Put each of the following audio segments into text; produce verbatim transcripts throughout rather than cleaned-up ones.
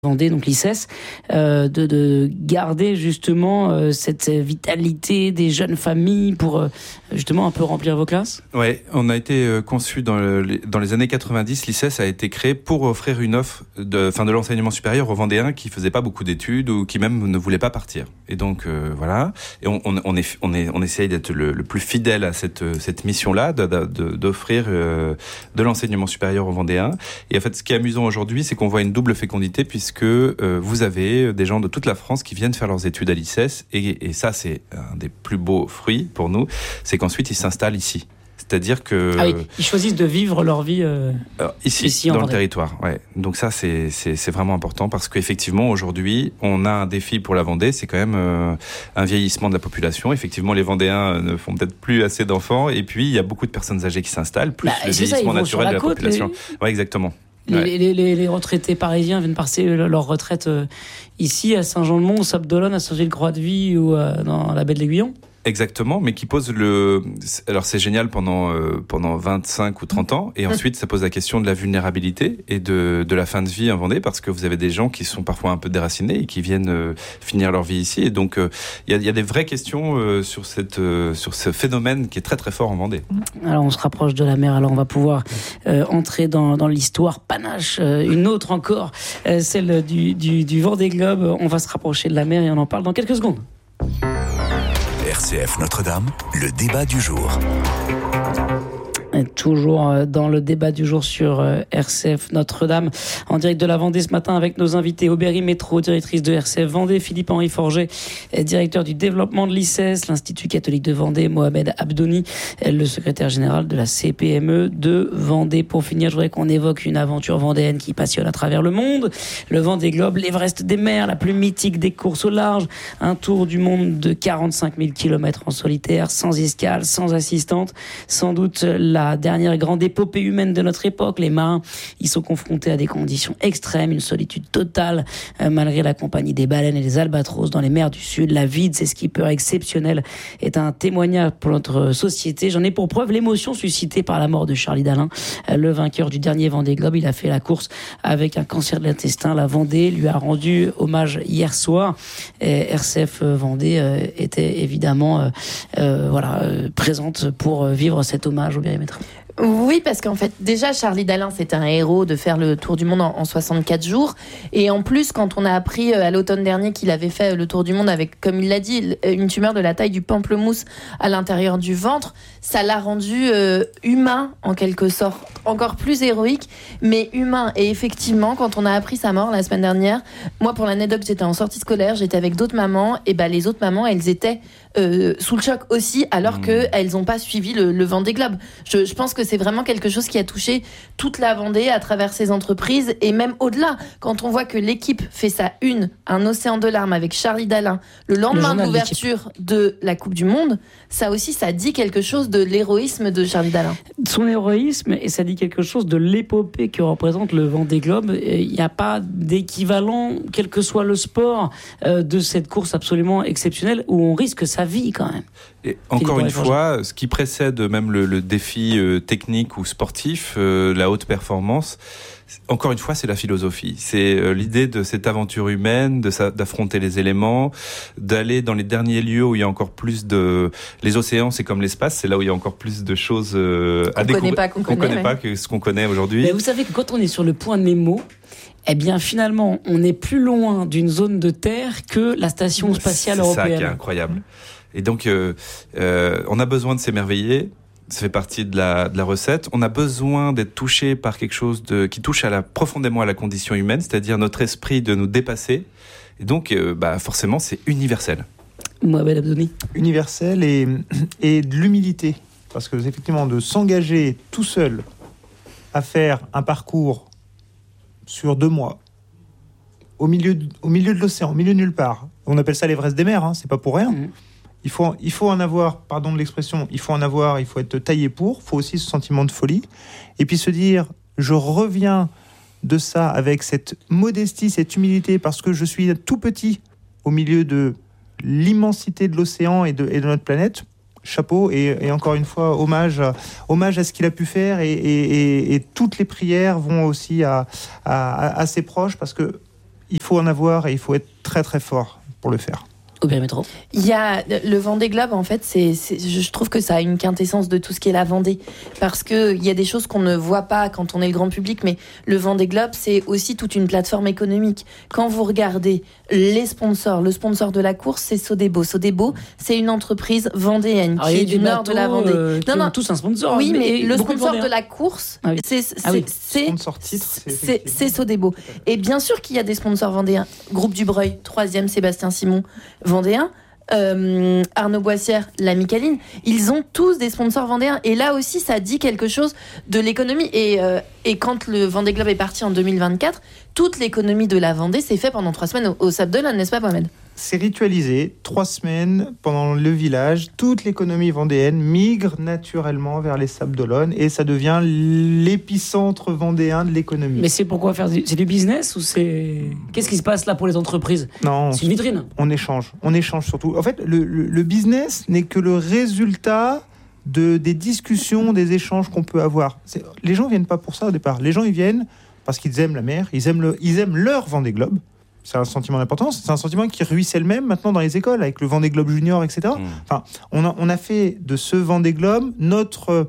Vendée, donc l'I C E S, euh, de, de garder justement euh, cette vitalité des jeunes familles pour euh, justement un peu remplir vos classes ? Ouais, on a été euh, conçu dans, le, dans les années quatre-vingt-dix. L'I C E S a été créé pour offrir une offre de, fin de l'enseignement supérieur aux Vendéens qui faisaient pas beaucoup d'études ou qui même ne voulaient pas partir. Et donc euh, voilà, et on, on, on, est, on, est, on essaye d'être le, le plus fidèle à cette, cette mission-là, de, de, d'offrir euh, de l'enseignement supérieur aux Vendéens. Et en fait, ce qui est amusant aujourd'hui, c'est qu'on voit une double fécondité puisque que euh, vous avez des gens de toute la France qui viennent faire leurs études à l'I C E S et, et ça c'est un des plus beaux fruits pour nous, c'est qu'ensuite ils s'installent ici. C'est-à-dire que ah oui, ils choisissent de vivre leur vie euh, Alors, ici, ici dans en le Vendée. territoire. Ouais. Donc ça c'est, c'est, c'est vraiment important parce qu'effectivement aujourd'hui on a un défi pour la Vendée, c'est quand même euh, un vieillissement de la population. Effectivement les Vendéens ne font peut-être plus assez d'enfants et puis il y a beaucoup de personnes âgées qui s'installent, plus bah, le vieillissement ça, naturel de la côte, population. Les... Ouais, exactement. Les, ouais. les, les, les retraités parisiens viennent passer leur retraite euh, ici à Saint-Jean-de-Mont, au Sable-d'Olonne, à Saint-Gilles-Croix-de-Vie ou euh, dans la baie de l'Aiguillon. Exactement, mais qui pose le... Alors c'est génial pendant, euh, pendant vingt-cinq ou trente ans, et ensuite ça pose la question de la vulnérabilité et de, de la fin de vie en Vendée, parce que vous avez des gens qui sont parfois un peu déracinés et qui viennent euh, finir leur vie ici, et donc il euh, y, a, y a des vraies questions euh, sur, cette, euh, sur ce phénomène qui est très très fort en Vendée. Alors on se rapproche de la mer, alors on va pouvoir euh, entrer dans, dans l'histoire panache, euh, une autre encore, euh, celle du, du, du Vendée Globe. On va se rapprocher de la mer et on en parle dans quelques secondes. R C F Notre-Dame, le débat du jour. Et toujours dans le débat du jour sur R C F Notre-Dame, en direct de la Vendée ce matin avec nos invités Aubéry Métro, directrice de R C F Vendée, Philippe-Henri Forget, directeur du développement de l'I C E S, l'Institut catholique de Vendée, Mohamed Abdouni, le secrétaire général de la C P M E de Vendée. Pour finir, je voudrais qu'on évoque une aventure vendéenne qui passionne à travers le monde, le Vendée Globe, l'Everest des mers, la plus mythique des courses au large, un tour du monde de quarante-cinq mille kilomètres en solitaire, sans escale, sans assistante, sans doute la La dernière grande épopée humaine de notre époque. Les marins, ils sont confrontés à des conditions extrêmes, une solitude totale, euh, malgré la compagnie des baleines et des albatros dans les mers du Sud. La vie de ces skippers exceptionnels est un témoignage pour notre société. J'en ai pour preuve l'émotion suscitée par la mort de Charlie Dalin, euh, le vainqueur du dernier Vendée Globe. Il a fait la course avec un cancer de l'intestin. La Vendée lui a rendu hommage hier soir. Et R C F Vendée euh, était évidemment euh, euh, voilà, euh, présente pour vivre cet hommage au périmètre. Oui, parce qu'en fait, déjà, Charlie Dalin, c'est un héros de faire le tour du monde en, en soixante-quatre jours. Et en plus, quand on a appris à l'automne dernier qu'il avait fait le tour du monde avec, comme il l'a dit, une tumeur de la taille du pamplemousse à l'intérieur du ventre, ça l'a rendu euh, humain, en quelque sorte. Encore plus héroïque, mais humain. Et effectivement, quand on a appris sa mort la semaine dernière, moi, pour l'anecdote, j'étais en sortie scolaire, j'étais avec d'autres mamans, et bah, les autres mamans, elles étaient euh, sous le choc aussi, alors mmh. qu'elles n'ont pas suivi le, le Vendée Globe. Je, je pense que c'est vraiment quelque chose qui a touché toute la Vendée à travers ses entreprises et même au-delà. Quand on voit que l'équipe fait sa une, un océan de larmes avec Charlie Dalin, le lendemain le de l'ouverture de la Coupe du Monde, ça aussi, ça dit quelque chose de l'héroïsme de Charlie Dalin. Son héroïsme, et ça dit quelque chose de l'épopée que représente le Vendée Globe. Il n'y a pas d'équivalent, quel que soit le sport, euh, de cette course absolument exceptionnelle où on risque sa vie quand même. Et encore une fois, ce qui précède même le, le défi euh, technique ou sportif, euh, la haute performance, encore une fois, c'est la philosophie. C'est euh, l'idée de cette aventure humaine, de sa, d'affronter les éléments, d'aller dans les derniers lieux où il y a encore plus de... Les océans, c'est comme l'espace, c'est là où il y a encore plus de choses euh, à découvrir. Pas, qu'on qu'on connaît, connaît ouais. pas que ce qu'on connaît aujourd'hui. Mais vous savez que quand on est sur le point de Nemo, eh bien finalement, on est plus loin d'une zone de terre que la station spatiale c'est européenne. C'est ça qui est incroyable. Et donc, euh, euh, on a besoin de s'émerveiller. Ça fait partie de la, de la recette. On a besoin d'être touché par quelque chose de, qui touche à la, profondément à la condition humaine, c'est-à-dire notre esprit de nous dépasser. Et donc, euh, bah, forcément, c'est universel. Mohamed Abdouni. Universel et, et de l'humilité. Parce que, effectivement, de s'engager tout seul à faire un parcours sur deux mois, au milieu de, au milieu de l'océan, au milieu de nulle part. On appelle ça l'Everest des mers, hein, c'est pas pour rien. Mmh. Il faut, il faut en avoir, pardon de l'expression, il faut en avoir, il faut être taillé pour, il faut aussi ce sentiment de folie. Et puis se dire, je reviens de ça avec cette modestie, cette humilité, parce que je suis tout petit au milieu de l'immensité de l'océan et de, et de notre planète. Chapeau, et, et encore une fois, hommage, hommage à ce qu'il a pu faire, et, et, et, et toutes les prières vont aussi à, à, à ses proches, parce que il faut en avoir et il faut être très très fort pour le faire. Aubert Métro. Il y a le Vendée Globe, en fait, c'est, c'est, je trouve que ça a une quintessence de tout ce qui est la Vendée. Parce qu'il y a des choses qu'on ne voit pas quand on est le grand public, mais le Vendée Globe, c'est aussi toute une plateforme économique. Quand vous regardez les sponsors, le sponsor de la course, c'est Sodebo. Sodebo, c'est une entreprise vendéenne Alors, qui il y a est du des nord de la bateaux, Vendée. euh, qui non, non, ont tous un sponsor. oui, mais, mais le beaucoup sponsor de de la course, Ah oui. c'est, c'est, Ah oui. c'est, Sponsor titre, c'est, c'est, c'est Sodebo. Et bien sûr qu'il y a des sponsors vendéens. Groupe Dubreuil, troisième, Sébastien Simon, vendéen. Euh, Arnaud Boissière, la Micaline, ils ont tous des sponsors vendéens. Et là aussi, ça dit quelque chose de l'économie. Et, euh, et quand le Vendée Globe est parti en deux mille vingt-quatre, toute l'économie de la Vendée s'est faite pendant trois semaines au, au Sable d'Olonne, n'est-ce pas, Mohamed ? C'est ritualisé, trois semaines pendant le village, toute l'économie vendéenne migre naturellement vers les Sables d'Olonne et ça devient l'épicentre vendéen de l'économie. Mais c'est pourquoi faire du, c'est du business ou c'est qu'est-ce qui se passe là pour les entreprises ? Non, C'est une vitrine. on échange, on échange surtout. En fait, le, le, le business n'est que le résultat de, des discussions, des échanges qu'on peut avoir. C'est, les gens viennent pas pour ça au départ. Les gens ils viennent parce qu'ils aiment la mer, ils aiment, le, ils aiment leur Vendée Globe. C'est un sentiment d'importance. C'est un sentiment qui ruisselle même maintenant dans les écoles avec le Vendée Globe Junior, et cetera. Mmh. Enfin, on a, on a fait de ce Vendée Globe notre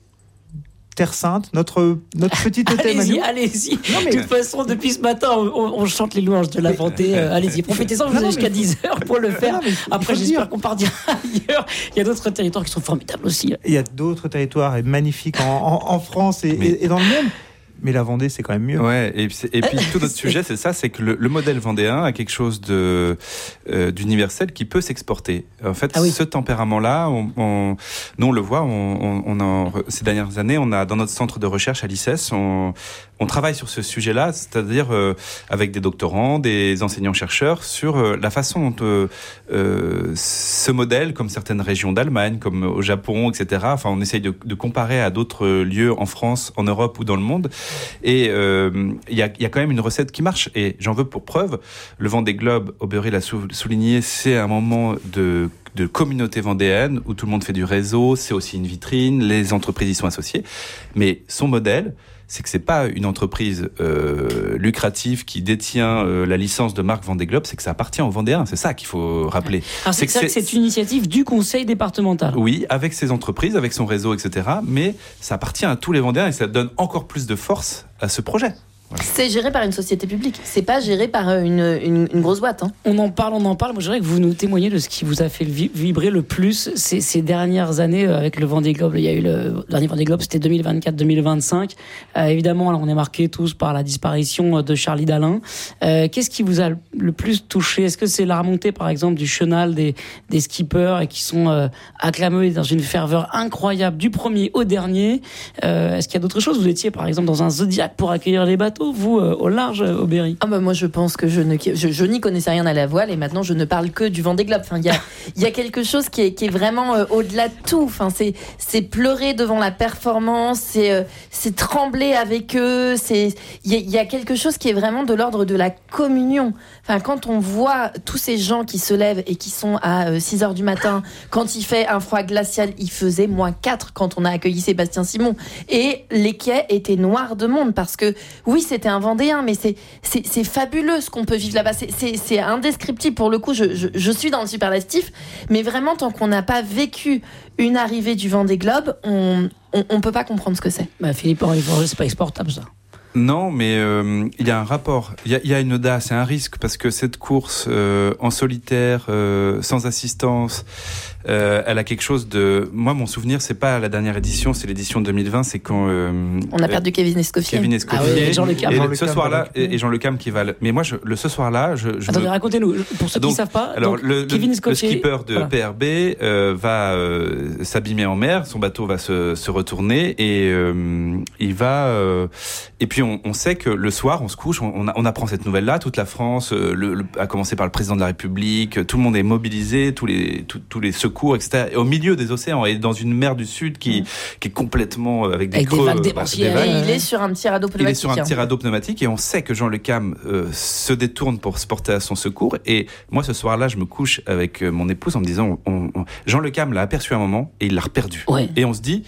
terre sainte, notre, notre petit hôtel. Allez-y, allez-y. Non, mais... De toute façon, depuis ce matin, on, on chante les louanges de la Vendée. Euh, allez-y, profitez-en, vous avez jusqu'à dix heures pour le faire. Non, après, j'espère dire. qu'on partira ailleurs. Il y a d'autres territoires qui sont formidables aussi. Il y a d'autres territoires magnifiques en, en, en France et, mais... et, et dans le monde. Mais la Vendée, c'est quand même mieux. Ouais, et, et puis tout notre sujet, c'est ça, c'est que le, le modèle vendéen a quelque chose de euh, d'universel qui peut s'exporter. En fait, ah oui. ce tempérament-là, on, on, nous on le voit, on, on, on en, ces dernières années, on a dans notre centre de recherche à l'I C E S, on, on travaille sur ce sujet-là, c'est-à-dire euh, avec des doctorants, des enseignants-chercheurs, sur euh, la façon dont euh, euh, ce modèle, comme certaines régions d'Allemagne, comme au Japon, et cetera. Enfin, on essaye de, de comparer à d'autres lieux en France, en Europe ou dans le monde. Et il euh, y, a, y a quand même une recette qui marche. Et j'en veux pour preuve, le Vendée Globe, Aubéry l'a sou- souligné, c'est un moment de, de communauté vendéenne où tout le monde fait du réseau, c'est aussi une vitrine, les entreprises y sont associées. Mais son modèle, c'est que c'est pas une entreprise euh, lucrative qui détient euh, la licence de marque Vendée Globe, c'est que ça appartient aux Vendéens. C'est ça qu'il faut rappeler. Alors c'est, c'est que c'est, c'est une initiative du conseil départemental. Oui, avec ses entreprises, avec son réseau, et cetera. Mais ça appartient à tous les Vendéens et ça donne encore plus de force à ce projet. Voilà. C'est géré par une société publique, c'est pas géré par une, une, une grosse boîte. Hein. On en parle, on en parle. Moi, je dirais que vous nous témoignez de ce qui vous a fait vibrer le plus ces, ces dernières années avec le Vendée Globe. Il y a eu le, le dernier Vendée Globe, c'était deux mille vingt-quatre deux mille vingt-cinq. Euh, évidemment, là, on est marqués tous par la disparition de Charlie Dalin. Euh, qu'est-ce qui vous a le plus touché ? Est-ce que c'est la remontée, par exemple, du chenal des, des skippers et qui sont euh, acclamés dans une ferveur incroyable du premier au dernier ? euh, Est-ce qu'il y a d'autres choses ? Vous étiez, par exemple, dans un Zodiac pour accueillir les bateaux, vous, euh, au large, Aubéry ? Ah bah moi, je pense que je, ne, je, je n'y connaissais rien à la voile et maintenant, je ne parle que du Vendée Globe. Enfin, il y a, y a quelque chose qui est, qui est vraiment euh, au-delà de tout. Enfin, c'est, c'est pleurer devant la performance, c'est, euh, c'est trembler avec eux. C'est, il y, y a quelque chose qui est vraiment de l'ordre de la communion. Enfin, quand on voit tous ces gens qui se lèvent et qui sont à euh, six heures du matin, quand il fait un froid glacial, il faisait moins quatre quand on a accueilli Sébastien Simon. Et les quais étaient noirs de monde parce que, oui, c'était un Vendéen, mais c'est, c'est, c'est fabuleux ce qu'on peut vivre là-bas. C'est, c'est, c'est indescriptible. Pour le coup, je, je, je suis dans le superlatif, mais vraiment, tant qu'on n'a pas vécu une arrivée du Vendée Globe, on ne peut pas comprendre ce que c'est. Bah, Philippe Henri Forget, c'est pas exportable, ça. Non, mais euh, il y a un rapport, il y a, il y a une audace et un risque parce que cette course euh, en solitaire, euh, sans assistance, euh, elle a quelque chose de... Moi, mon souvenir, c'est pas la dernière édition, c'est l'édition deux mille vingt, c'est quand... Euh, On a perdu Kevin Escoffier. Kevin Escoffier. Ah oui, et Jean Le Cam. Et Jean le, Le ce Cam, soir-là, voilà. et, et Jean Le Cam qui va... Le, mais moi, je, le, ce soir-là, je... je Attendez, me... racontez-nous, pour ceux donc, qui ne savent pas. Alors, donc, le, Kevin le, Escoffier, le skipper de voilà. P R B euh, va euh, s'abîmer en mer, son bateau va se, se retourner et euh, il va... Euh, et puis, on, on sait que le soir, on se couche, on, on, a, on apprend cette nouvelle-là, toute la France, euh, le, le, à commencer par le président de la République, tout le monde est mobilisé, tous les, tout, tous les secours, et cetera. Et au milieu des océans, et dans une mer du Sud qui, mmh. qui est complètement avec des avec creux. Des vagues euh, démentielles. des Et vagues. il est sur un petit radeau pneumatique. Il est sur un petit radeau pneumatique et on sait que Jean Le Cam euh, se détourne pour se porter à son secours. Et moi, ce soir-là, je me couche avec mon épouse en me disant, on, on, Jean Le Cam l'a aperçu un moment et il l'a reperdu. Ouais. Et on se dit,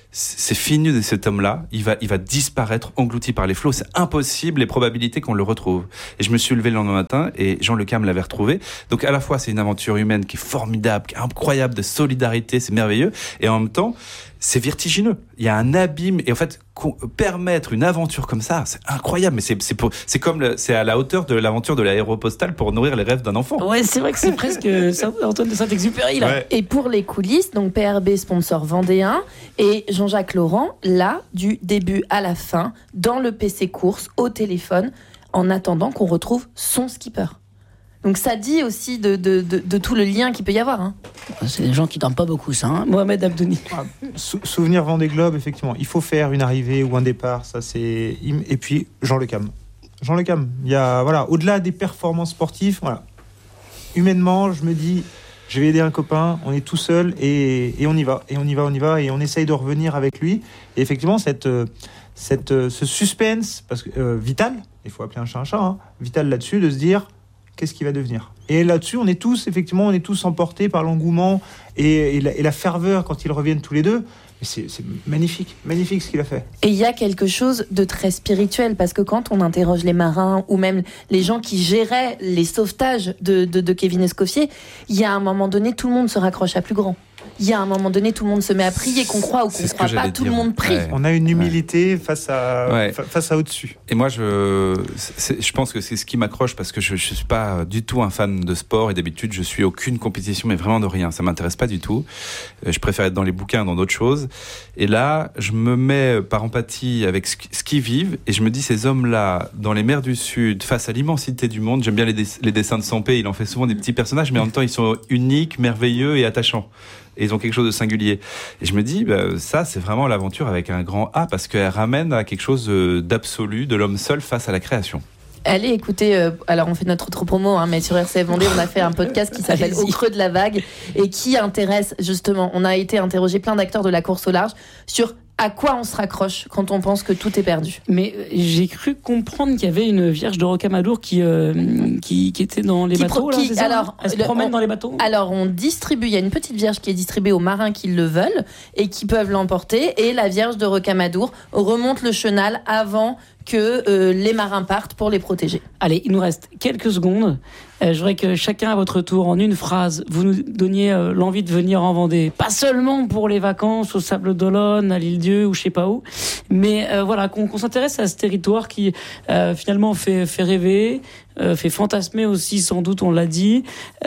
c'est fini de cet homme-là, il va, il va disparaître, englouti par les flots, c'est impossible, les probabilités qu'on le retrouve. Et je me suis levé le lendemain matin et Jean Le Cam l'avait retrouvé. Donc à la fois c'est une aventure humaine qui est formidable, qui est incroyable, de solidarité, c'est merveilleux, et en même temps c'est vertigineux. Il y a un abîme, et en fait permettre une aventure comme ça, c'est incroyable. Mais c'est c'est pour, c'est comme le, c'est à la hauteur de l'aventure de l'aéropostale pour nourrir les rêves d'un enfant. Ouais, c'est vrai que c'est presque Antoine de Saint-Exupéry là. Ouais. Et pour les coulisses, donc P R B sponsor vendéen et Jean-Jacques Laurent là du début à la fin dans le P C course au téléphone en attendant qu'on retrouve son skipper. Donc ça dit aussi de, de, de, de tout le lien qu'il peut y avoir. Hein. C'est des gens qui dorment pas beaucoup, ça. Hein. Mohamed Abdouni. Ah, sou- souvenir Vendée Globe, effectivement. Il faut faire une arrivée ou un départ, ça c'est. Et puis Jean Le Cam. Jean Le Cam. Il y a voilà, au-delà des performances sportives, voilà. Humainement, je me dis, je vais aider un copain. On est tout seul et, et on y va, et on y va, on y va, et on essaye de revenir avec lui. Et effectivement, cette, cette, ce suspense, parce que euh, vital, il faut appeler un chat un chat, hein, vital là-dessus, de se dire. Qu'est-ce qu'il va devenir ? Et là-dessus, on est tous, effectivement, on est tous emportés par l'engouement et, et, la, et la ferveur quand ils reviennent tous les deux. Mais c'est, c'est magnifique, magnifique ce qu'il a fait. Et il y a quelque chose de très spirituel, parce que quand on interroge les marins ou même les gens qui géraient les sauvetages de, de, de Kevin Escoffier, il y a un moment donné, tout le monde se raccroche à plus grand. Il y a un moment donné, tout le monde se met à prier, qu'on croit ou qu'on ne croit pas, tout dire. Le monde prie. Ouais. On a une humilité ouais. face à ouais. fa- face à au-dessus. Et moi, je, c'est, je pense que c'est ce qui m'accroche, parce que je ne suis pas du tout un fan de sport, et d'habitude, je suis aucune compétition, mais vraiment de rien. Ça ne m'intéresse pas du tout. Je préfère être dans les bouquins, dans d'autres choses. Et là, je me mets par empathie avec ce, ce qu'ils vivent, et je me dis, ces hommes-là, dans les mers du Sud, face à l'immensité du monde, j'aime bien les, dess- les dessins de Sampé, il en fait souvent des petits personnages, mais en même temps, ils sont uniques, merveilleux et attachants. Et ils ont quelque chose de singulier. Et je me dis, bah, ça, c'est vraiment l'aventure avec un grand A, parce qu'elle ramène à quelque chose d'absolu, de l'homme seul face à la création. Allez écoutez, euh, alors on fait notre auto-promo, hein, mais sur R C F Vendée, on a fait un podcast qui s'appelle Au creux de la vague et qui intéresse justement, on a été interrogé plein d'acteurs de la course au large sur à quoi on se raccroche quand on pense que tout est perdu. Mais j'ai cru comprendre qu'il y avait une Vierge de Rocamadour qui, euh, qui, qui était dans les qui bateaux. Pro, là, qui, c'est ça, alors, elle se le, promène on, dans les bateaux. Alors on distribue, il y a une petite Vierge qui est distribuée aux marins qui le veulent et qui peuvent l'emporter, et la Vierge de Rocamadour remonte le chenal avant que euh, les marins partent pour les protéger. Allez, il nous reste quelques secondes. Euh, je voudrais que chacun à votre tour, en une phrase, vous nous donniez euh, l'envie de venir en Vendée. Pas seulement pour les vacances au Sable d'Olonne, à l'Île-Dieu ou je sais pas où, mais euh, voilà, qu'on, qu'on s'intéresse à ce territoire qui euh, finalement fait, fait rêver, euh, fait fantasmer aussi, sans doute, on l'a dit,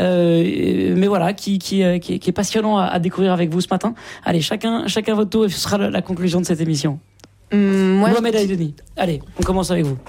euh, mais voilà, qui, qui, euh, qui, qui est passionnant à, à découvrir avec vous ce matin. Allez, chacun, chacun à votre tour, et ce sera la, la conclusion de cette émission. Mmh, moi, Mohamed Abdouni. Allez, on commence avec vous.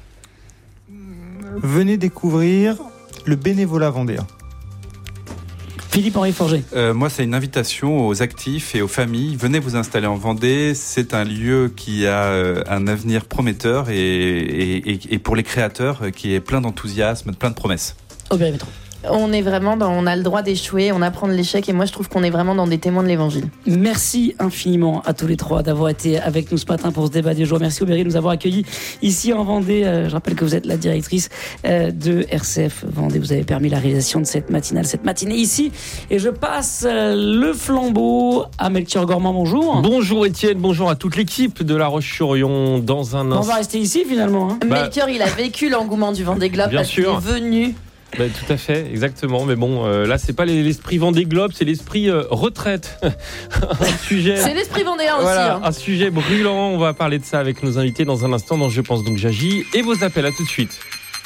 Venez découvrir le bénévolat vendéen. Philippe-Henri Forget. Euh, moi, c'est une invitation aux actifs et aux familles. Venez vous installer en Vendée. C'est un lieu qui a euh, un avenir prometteur, et, et, et, et pour les créateurs, euh, qui est plein d'enthousiasme, plein de promesses. Aubéry Métro. On est vraiment dans, on a le droit d'échouer, on apprend de l'échec, et moi je trouve qu'on est vraiment dans des témoins de l'évangile. Merci infiniment à tous les trois d'avoir été avec nous ce matin pour ce débat du jour. Merci Aubéry de nous avoir accueillis ici en Vendée. Euh, je rappelle que vous êtes la directrice euh, de R C F Vendée. Vous avez permis la réalisation de cette matinale, cette matinée ici. Et je passe euh, le flambeau à Melchior Gormand. Bonjour. Bonjour Étienne, bonjour à toute l'équipe de La Roche-sur-Yon. Dans un instant. On va rester ici finalement. Hein. Bah, Melchior, il a vécu l'engouement du Vendée Globe parce qu'il est venu. Ben, tout à fait, exactement. Mais bon, euh, là, c'est pas l'esprit Vendée Globe, c'est l'esprit euh, retraite. un sujet. C'est l'esprit vendéen aussi. Voilà, hein. Un sujet brûlant. On va parler de ça avec nos invités dans un instant. Dans Je pense donc j'agis. Et vos appels, à tout de suite.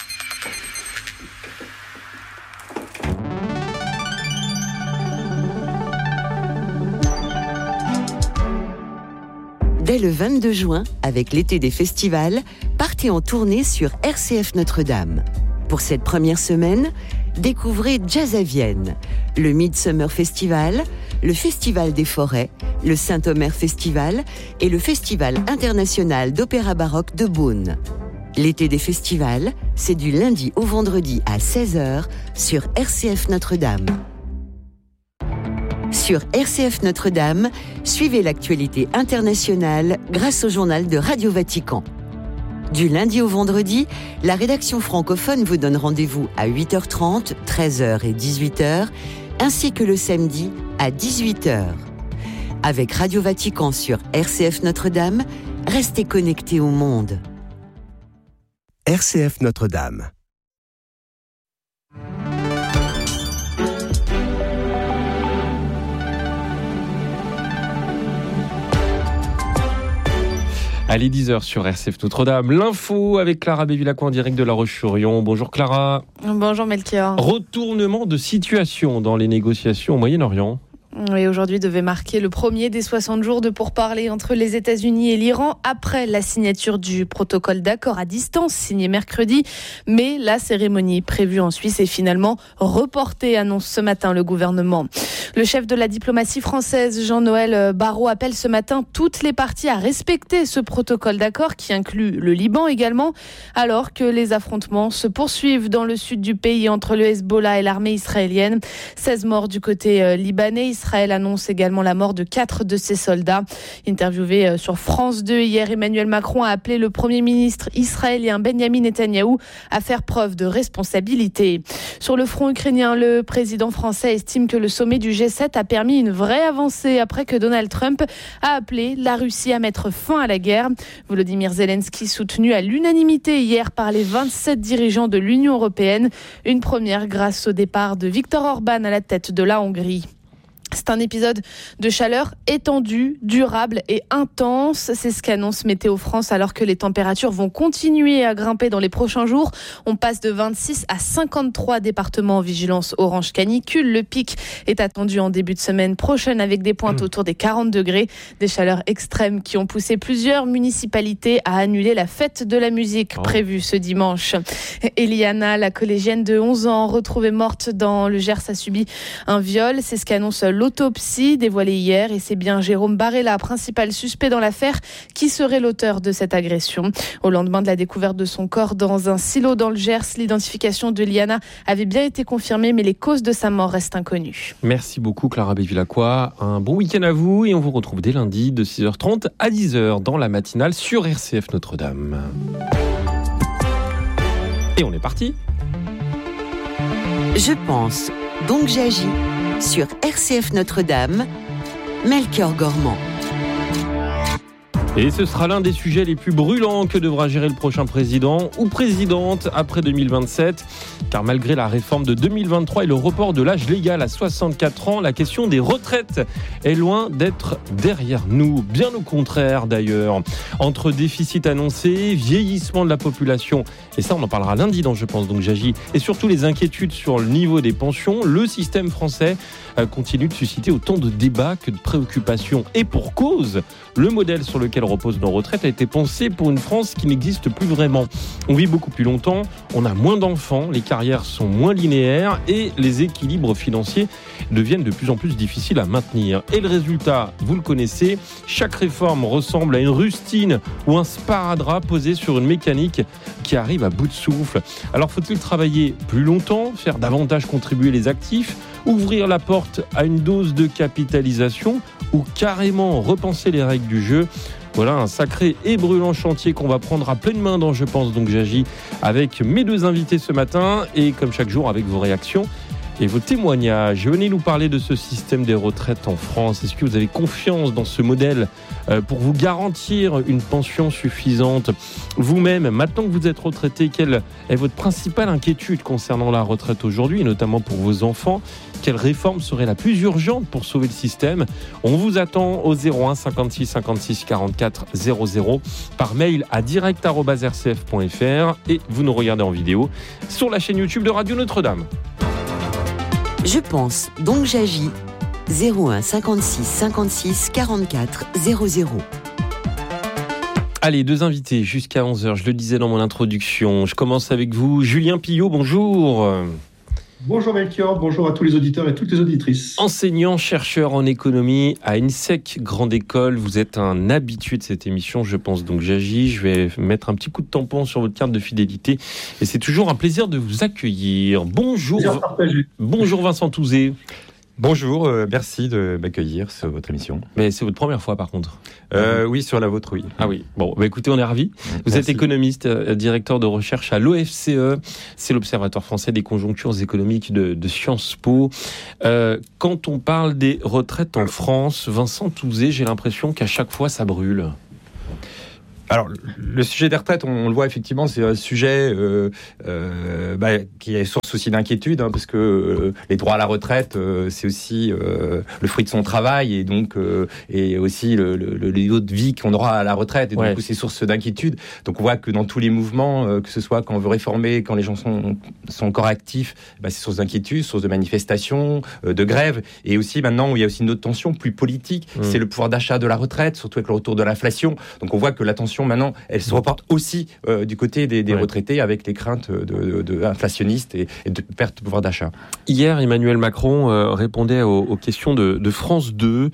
Dès le vingt-deux juin, avec l'été des festivals, partez en tournée sur R C F Notre-Dame. Pour cette première semaine, découvrez Jazz à Vienne, le Midsummer Festival, le Festival des Forêts, le Saint-Omer Festival et le Festival international d'opéra baroque de Beaune. L'été des festivals, c'est du lundi au vendredi à seize heures sur R C F Notre-Dame. Sur R C F Notre-Dame, suivez l'actualité internationale grâce au journal de Radio Vatican. Du lundi au vendredi, la rédaction francophone vous donne rendez-vous à huit heures trente, treize heures et dix-huit heures, ainsi que le samedi à dix-huit heures. Avec Radio Vatican sur R C F Notre-Dame, restez connectés au monde. R C F Notre-Dame. Allez, dix heures sur R C F Notre-Dame. L'info avec Clara Bévilacqua en direct de La Roche-sur-Yon. Bonjour Clara. Bonjour Melchior. Retournement de situation dans les négociations au Moyen-Orient. Et aujourd'hui devait marquer le premier des soixante jours de pourparlers entre les États-Unis et l'Iran après la signature du protocole d'accord à distance signé mercredi. Mais la cérémonie prévue en Suisse est finalement reportée, annonce ce matin le gouvernement. Le chef de la diplomatie française, Jean-Noël Barrot, appelle ce matin toutes les parties à respecter ce protocole d'accord qui inclut le Liban également, alors que les affrontements se poursuivent dans le sud du pays entre le Hezbollah et l'armée israélienne. seize morts du côté libanais. Israël annonce également la mort de quatre de ses soldats. Interviewé sur France deux hier, Emmanuel Macron a appelé le Premier ministre israélien Benjamin Netanyahou à faire preuve de responsabilité. Sur le front ukrainien, le président français estime que le sommet du G sept a permis une vraie avancée après que Donald Trump a appelé la Russie à mettre fin à la guerre. Volodymyr Zelensky soutenu à l'unanimité hier par les vingt-sept dirigeants de l'Union européenne. Une première grâce au départ de Viktor Orban à la tête de la Hongrie. C'est un épisode de chaleur étendue, durable et intense. C'est ce qu'annonce Météo France alors que les températures vont continuer à grimper dans les prochains jours. On passe de vingt-six à cinquante-trois départements en vigilance orange canicule. Le pic est attendu en début de semaine prochaine avec des pointes autour des quarante degrés. Des chaleurs extrêmes qui ont poussé plusieurs municipalités à annuler la fête de la musique oh. prévue ce dimanche. Eliana, la collégienne de onze ans, retrouvée morte dans le Gers, a subi un viol. C'est ce qu'annonce l'autopsie dévoilée hier et c'est bien Jérôme Barella, principal suspect dans l'affaire, qui serait l'auteur de cette agression. Au lendemain de la découverte de son corps dans un silo dans le Gers, l'identification de Liana avait bien été confirmée mais les causes de sa mort restent inconnues. Merci beaucoup Clara Bévilacqua. Un bon week-end à vous et on vous retrouve dès lundi de six heures trente à dix heures dans la matinale sur R C F Notre-Dame. Et on est parti. Je pense, donc j'agis. Sur R C F Notre-Dame, Melchior Gormand. Et ce sera l'un des sujets les plus brûlants que devra gérer le prochain président ou présidente après deux mille vingt-sept. Car malgré la réforme de deux mille vingt-trois et le report de l'âge légal à soixante-quatre ans, la question des retraites est loin d'être derrière nous. Bien au contraire d'ailleurs. Entre déficit annoncé, vieillissement de la population, et ça on en parlera lundi dans Je pense donc j'agis, et surtout les inquiétudes sur le niveau des pensions, le système français continue de susciter autant de débats que de préoccupations. Et pour cause, le modèle sur lequel reposent nos retraites a été pensé pour une France qui n'existe plus vraiment. On vit beaucoup plus longtemps, on a moins d'enfants, les carrières sont moins linéaires et les équilibres financiers deviennent de plus en plus difficiles à maintenir. Et le résultat, vous le connaissez, chaque réforme ressemble à une rustine ou un sparadrap posé sur une mécanique qui arrive à bout de souffle. Alors faut-il travailler plus longtemps, faire davantage contribuer les actifs, ouvrir la porte à une dose de capitalisation ou carrément repenser les règles du jeu? Voilà un sacré et brûlant chantier qu'on va prendre à pleine main dans Je pense donc j'agis avec mes deux invités ce matin et comme chaque jour avec vos réactions et vos témoignages. Venez nous parler de ce système des retraites en France. Est-ce que vous avez confiance dans ce modèle pour vous garantir une pension suffisante vous-même, maintenant que vous êtes retraité? Quelle est votre principale inquiétude concernant la retraite aujourd'hui, et notamment pour vos enfants? Quelle réforme serait la plus urgente pour sauver le système? On vous attend au zéro un cinquante-six cinquante-six quarante-quatre zéro zéro, par mail à direct arobase r c f point f r et vous nous regardez en vidéo sur la chaîne YouTube de Radio Notre-Dame. Je pense, donc j'agis. zéro un cinquante-six cinquante-six quarante-quatre zéro zéro. Allez, deux invités jusqu'à onze heures, je le disais dans mon introduction. Je commence avec vous, Julien Pillot, bonjour. Bonjour Melchior, bonjour à tous les auditeurs et toutes les auditrices. Enseignant, chercheur en économie à INSEC Grande École, vous êtes un habitué de cette émission, je pense donc j'agis. Je vais mettre un petit coup de tampon sur votre carte de fidélité et c'est toujours un plaisir de vous accueillir. Bonjour, bonjour Vincent Touzé. Bonjour, euh, merci de m'accueillir sur votre émission. Mais c'est votre première fois par contre. Euh, oui, sur la vôtre, oui. Ah oui. Bon, bah écoutez, on est ravis. Vous Merci. êtes économiste, euh, directeur de recherche à l'O F C E. C'est l'Observatoire français des conjonctures économiques de, de Sciences Po. Euh, quand on parle des retraites en France, Vincent Touzé, j'ai l'impression qu'à chaque fois ça brûle. Alors, le sujet des retraites, on, on le voit effectivement, c'est un sujet euh, euh, bah, qui est source aussi d'inquiétude, hein, parce que euh, les droits à la retraite, euh, c'est aussi euh, le fruit de son travail, et donc euh, et aussi le, le, le niveau de vie qu'on aura à la retraite, et donc Ouais. c'est source d'inquiétude. Donc on voit que dans tous les mouvements, euh, que ce soit quand on veut réformer, quand les gens sont, sont encore actifs, bah, c'est source d'inquiétude, source de manifestation, euh, de grève, et aussi maintenant où il y a aussi une autre tension plus politique, Mmh. c'est le pouvoir d'achat de la retraite, surtout avec le retour de l'inflation. Donc on voit que la tension maintenant, elle se reporte aussi euh, du côté des, des Ouais. retraités, avec les craintes de, de, de inflationnistes et, et de perte de pouvoir d'achat. Hier, Emmanuel Macron euh, répondait aux, aux questions de, de France deux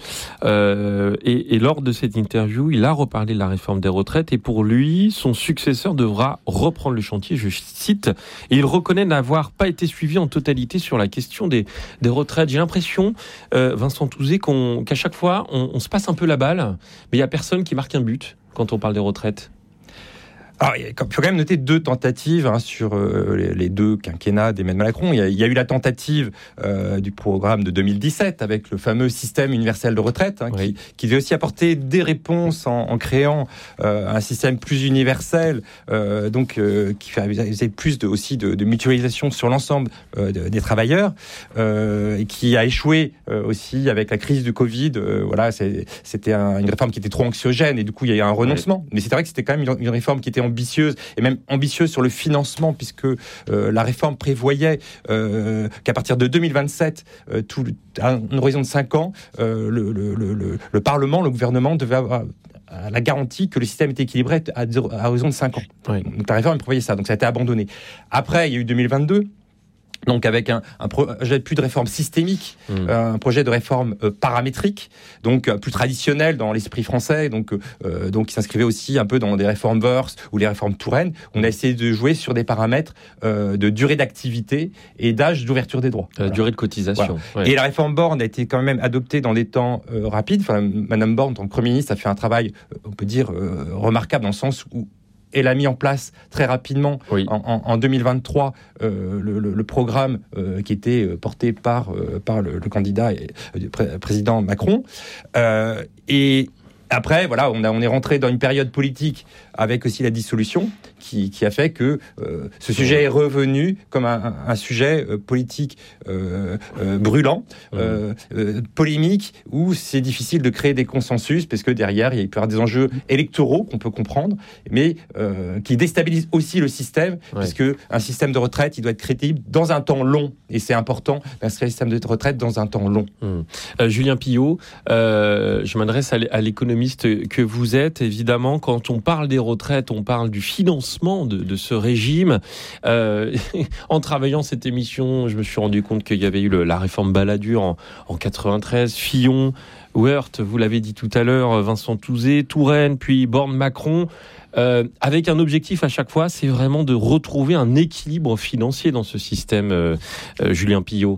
euh, et, et lors de cette interview, il a reparlé de la réforme des retraites et pour lui, son successeur devra reprendre le chantier, je cite, et il reconnaît n'avoir pas été suivi en totalité sur la question des, des retraites. J'ai l'impression, euh, Vincent Touzé, qu'on, qu'à chaque fois, on, on se passe un peu la balle, mais il n'y a personne qui marque un but quand on parle des retraites. Alors, il faut quand même noter deux tentatives hein, sur euh, les, les deux quinquennats d'Emmanuel Macron. Il y a, il y a eu la tentative euh, du programme de deux mille dix-sept avec le fameux système universel de retraite hein, Oui. qui, qui devait aussi apporter des réponses en, en créant euh, un système plus universel, euh, donc euh, qui faisait plus de, aussi de, de mutualisation sur l'ensemble euh, de, des travailleurs, euh, et qui a échoué euh, aussi avec la crise du Covid. Euh, voilà, c'est, c'était un, une réforme qui était trop anxiogène et du coup il y a eu un renoncement. Oui. Mais c'est vrai que c'était quand même une, une réforme qui était ambitieuse, et même ambitieuse sur le financement, puisque euh, la réforme prévoyait euh, qu'à partir de deux mille vingt-sept, euh, tout, à un horizon de cinq ans, euh, le, le, le, le, le Parlement, le gouvernement devait avoir la garantie que le système était équilibré à, à horizon de cinq ans. Oui. Donc la réforme prévoyait ça, donc ça a été abandonné. Après, il y a eu deux mille vingt-deux, donc avec un, un projet plus de réforme systémique, mmh. euh, un projet de réforme euh, paramétrique, donc euh, plus traditionnel dans l'esprit français, donc euh, donc qui s'inscrivait aussi un peu dans des réformes Woerth ou les réformes Touraine. On a essayé de jouer sur des paramètres euh, de durée d'activité et d'âge d'ouverture des droits. La voilà. durée de cotisation. Voilà. Ouais. Et la réforme Borne a été quand même adoptée dans des temps euh, rapides. Enfin, Madame Borne, en tant que Premier ministre, a fait un travail, euh, on peut dire, euh, remarquable dans le ssens où elle a mis en place très rapidement, oui. en, en, en deux mille vingt-trois, euh, le, le, le programme euh, qui était porté par, euh, par le, le candidat et, le pré- président Macron. Euh, et après, voilà, on, a, on est rentré dans une période politique avec aussi la dissolution qui, qui a fait que euh, ce sujet est revenu comme un, un, un sujet euh, politique euh, euh, brûlant, euh, euh, polémique, où c'est difficile de créer des consensus parce que derrière, il peut y avoir des enjeux électoraux qu'on peut comprendre, mais euh, qui déstabilisent aussi le système, ouais. parce qu'un système de retraite, il doit être crédible dans un temps long, et c'est important d'inscrire le système de retraite dans un temps long. Mmh. Euh, Julien Pillot, euh, je m'adresse à, à l'économiste que vous êtes. Évidemment, quand on parle des retraites, on parle du financement de, de ce régime. Euh, en travaillant cette émission, je me suis rendu compte qu'il y avait eu le, la réforme Balladur en, en quatre-vingt-treize, Fillon, Woerth, vous l'avez dit tout à l'heure, Vincent Touzé, Touraine, puis Borne-Macron, euh, avec un objectif à chaque fois, c'est vraiment de retrouver un équilibre financier dans ce système, euh, euh, Julien Pillot.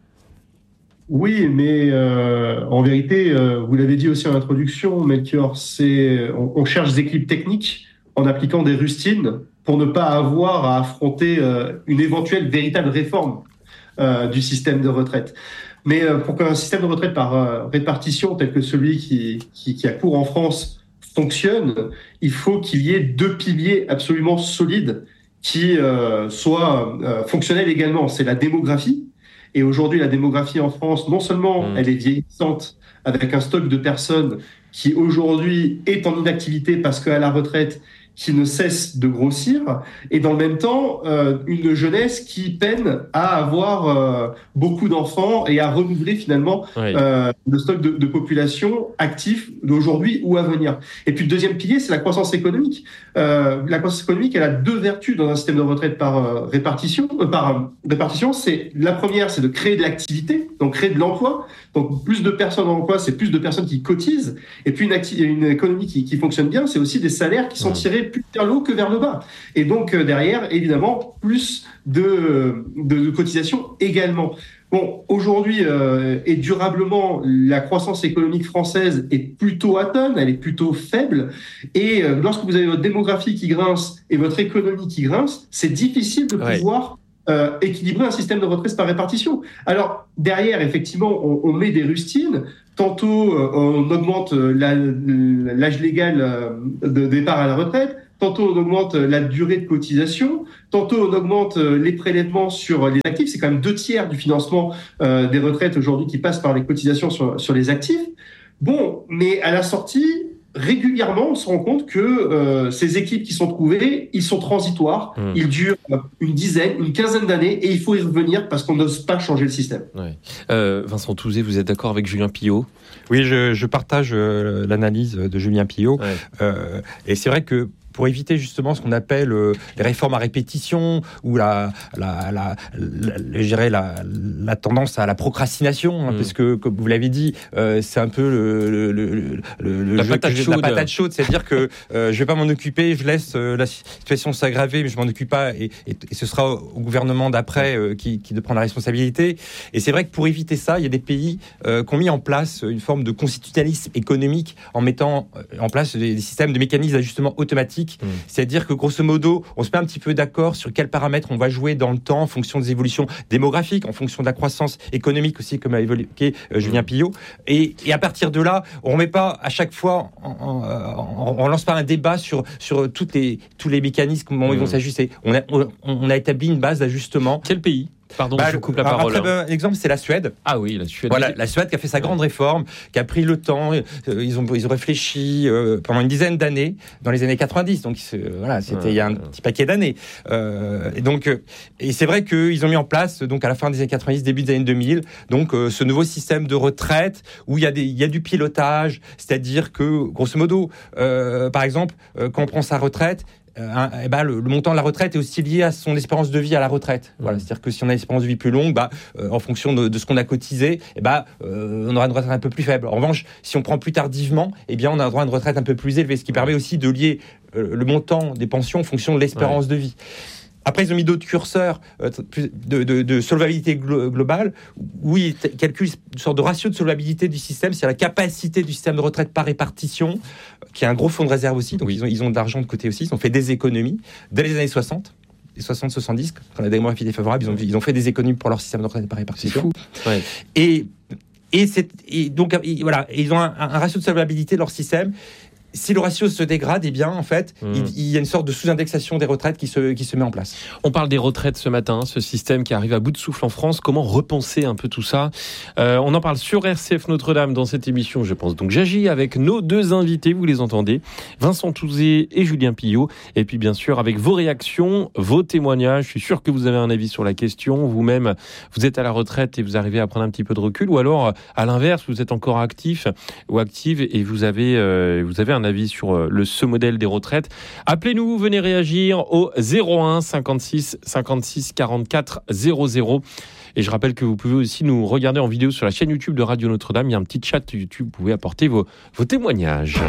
Oui, mais euh, en vérité, euh, vous l'avez dit aussi en introduction, Melchior, c'est, on, on cherche des équilibres techniques en appliquant des rustines pour ne pas avoir à affronter euh, une éventuelle véritable réforme euh, du système de retraite. Mais euh, pour qu'un système de retraite par euh, répartition tel que celui qui, qui, qui a cours en France fonctionne, il faut qu'il y ait deux piliers absolument solides qui euh, soient euh, fonctionnels également. C'est la démographie. Et aujourd'hui, la démographie en France, non seulement mmh. elle est vieillissante, avec un stock de personnes qui aujourd'hui est en inactivité parce qu'à la retraite, qui ne cesse de grossir, et dans le même temps, euh, une jeunesse qui peine à avoir euh, beaucoup d'enfants et à renouveler finalement oui. euh, le stock de, de population actif d'aujourd'hui ou à venir. Et puis le deuxième pilier, c'est la croissance économique. Euh, la croissance économique, elle a deux vertus dans un système de retraite par euh, répartition. Euh, par euh, répartition, c'est la première, c'est de créer de l'activité, donc créer de l'emploi. Donc plus de personnes en emploi, c'est plus de personnes qui cotisent. Et puis une, acti- une économie qui, qui fonctionne bien, c'est aussi des salaires qui sont tirés plus vers le haut que vers le bas. Et donc, euh, derrière, évidemment, plus de, de, de cotisations également. Bon, aujourd'hui, euh, et durablement, la croissance économique française est plutôt atone, elle est plutôt faible. Et euh, lorsque vous avez votre démographie qui grince et votre économie qui grince, c'est difficile de Ouais. pouvoir euh, équilibrer un système de retraite par répartition. Alors, derrière, effectivement, on, on met des rustines. Tantôt, euh, on augmente la, l'âge légal euh, de départ à la retraite. Tantôt, on augmente la durée de cotisation. Tantôt, on augmente les prélèvements sur les actifs. C'est quand même deux tiers du financement euh, des retraites aujourd'hui qui passent par les cotisations sur, sur les actifs. Bon, mais à la sortie, régulièrement, on se rend compte que euh, ces équipes qui sont trouvées, ils sont transitoires. Mmh. Ils durent une dizaine, une quinzaine d'années et il faut y revenir parce qu'on n'ose pas changer le système. Ouais. Euh, Vincent Touzé, vous êtes d'accord avec Julien Pillot ? Oui, je, je partage euh, l'analyse de Julien Pillot. Ouais. Euh, et c'est vrai que pour éviter justement ce qu'on appelle euh, les réformes à répétition ou la, la, la, la, je dirais la, la tendance à la procrastination, hein, mmh. parce que, comme vous l'avez dit, euh, c'est un peu le, le, le, le, la, jeu, patate jeu, chaude. la patate chaude, c'est-à-dire que euh, je vais pas m'en occuper, je laisse euh, la situation s'aggraver, mais je m'en occupe pas, et, et, et ce sera au gouvernement d'après euh, qui, qui de prendre la responsabilité. Et c'est vrai que pour éviter ça, il y a des pays euh, qui ont mis en place une forme de constitutionnalisme économique en mettant en place des, des systèmes de mécanismes d'ajustement automatique. Mmh. C'est-à-dire que grosso modo, on se met un petit peu d'accord sur quels paramètres on va jouer dans le temps en fonction des évolutions démographiques, en fonction de la croissance économique aussi, comme a évoqué euh, Julien Pillot. Et, et à partir de là, on ne remet pas à chaque fois, on ne lance pas un débat sur, sur toutes les, tous les mécanismes, comment mmh. ils vont s'ajuster. On a, on, on a établi une base d'ajustement. Quel pays ? Pardon, bah, je vous coupe la parole. Un très bon exemple, c'est la Suède. Ah oui, la Suède. Voilà, la Suède qui a fait sa grande réforme, qui a pris le temps. Euh, ils ont ils ont réfléchi euh, pendant une dizaine d'années, dans les années quatre-vingt-dix. Donc euh, voilà, c'était ouais, il y a un ouais. petit paquet d'années. Euh, et donc, euh, et c'est vrai qu'ils ont mis en place, donc à la fin des années quatre-vingt-dix, début des années deux mille, donc euh, ce nouveau système de retraite où il y a des, il y a du pilotage, c'est-à-dire que grosso modo, euh, par exemple, euh, quand on prend sa retraite. Euh, eh ben, le, le montant de la retraite est aussi lié à son espérance de vie à la retraite. Mmh. Voilà, c'est-à-dire que si on a une espérance de vie plus longue, bah, euh, en fonction de, de ce qu'on a cotisé, eh ben, euh, on aura une retraite un peu plus faible. En revanche, si on prend plus tardivement, eh bien, on a droit à une retraite un peu plus élevée, ce qui mmh. permet aussi de lier euh, le montant des pensions en fonction de l'espérance ouais. de vie. Après, ils ont mis d'autres curseurs euh, de, de, de solvabilité glo- globale, où ils t- calculent une sorte de ratio de solvabilité du système, c'est la capacité du système de retraite par répartition, euh, qui a un gros fonds de réserve aussi, donc oui. ils, ont, ils ont de l'argent de côté aussi, ils ont fait des économies dès les années soixante. Les soixante soixante-dix, quand la démographie était favorable, ils ont, ils ont fait des économies pour leur système de retraite par répartition. C'est fou. Ouais. Et, et, c'est, et donc, et, voilà, et ils ont un, un ratio de solvabilité de leur système. Si le ratio se dégrade, eh bien, en fait, mmh. il, il y a une sorte de sous-indexation des retraites qui se, qui se met en place. On parle des retraites ce matin, ce système qui arrive à bout de souffle en France. Comment repenser un peu tout ça ? euh, On en parle sur R C F Notre-Dame dans cette émission, je pense. Donc, j'agis avec nos deux invités, vous les entendez, Vincent Touzé et Julien Pillot. Et puis, bien sûr, avec vos réactions, vos témoignages. Je suis sûr que vous avez un avis sur la question. Vous-même, vous êtes à la retraite et vous arrivez à prendre un petit peu de recul. Ou alors, à l'inverse, vous êtes encore actif ou active et vous avez, euh, vous avez un avis sur le, ce modèle des retraites. Appelez-nous, venez réagir au zéro un cinquante-six cinquante-six quarante-quatre zéro zéro. Et je rappelle que vous pouvez aussi nous regarder en vidéo sur la chaîne YouTube de Radio Notre-Dame. Il y a un petit chat YouTube, vous pouvez apporter vos, vos témoignages.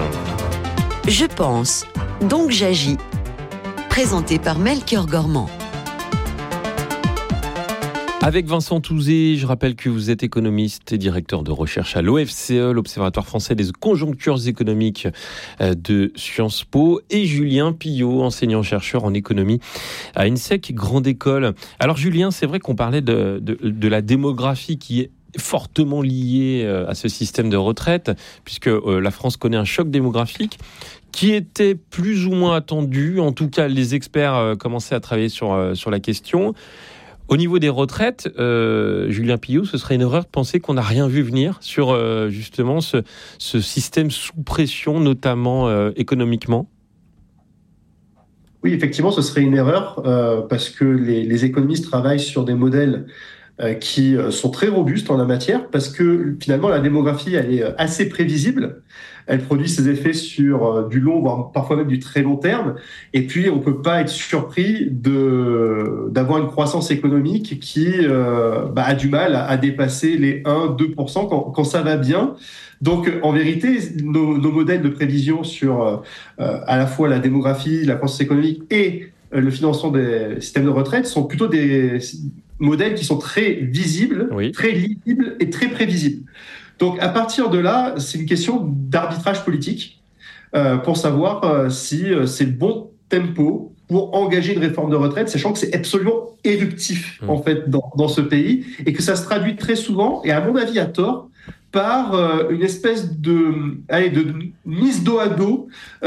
Je pense, donc j'agis. Présenté par Melchior Gormand. Avec Vincent Touzé, je rappelle que vous êtes économiste et directeur de recherche à l'O F C E, l'Observatoire français des conjonctures économiques de Sciences Po, et Julien Pillot, enseignant-chercheur en économie à INSEC Grande École. Alors Julien, c'est vrai qu'on parlait de, de, de la démographie qui est fortement liée à ce système de retraite, puisque la France connaît un choc démographique qui était plus ou moins attendu. En tout cas, les experts commençaient à travailler sur, sur la question. Au niveau des retraites, euh, Julien Pillot, ce serait une erreur de penser qu'on n'a rien vu venir sur euh, justement ce, ce système sous pression, notamment euh, économiquement. Oui, effectivement, ce serait une erreur euh, parce que les, les économistes travaillent sur des modèles euh, qui sont très robustes en la matière parce que finalement la démographie elle est assez prévisible. Elle produit ses effets sur du long, voire parfois même du très long terme. Et puis, on ne peut pas être surpris de, d'avoir une croissance économique qui euh, bah, a du mal à, à dépasser les un à deux pour cent quand, quand ça va bien. Donc, en vérité, nos, nos modèles de prévision sur euh, à la fois la démographie, la croissance économique et euh, le financement des systèmes de retraite sont plutôt des modèles qui sont très visibles, oui. très lisibles et très prévisibles. Donc, à partir de là, c'est une question d'arbitrage politique euh, pour savoir euh, si euh, c'est le bon tempo pour engager une réforme de retraite, sachant que c'est absolument éruptif, mmh. en fait, dans, dans ce pays, et que ça se traduit très souvent, et à mon avis à tort, par euh, une espèce de, allez, de mise dos à dos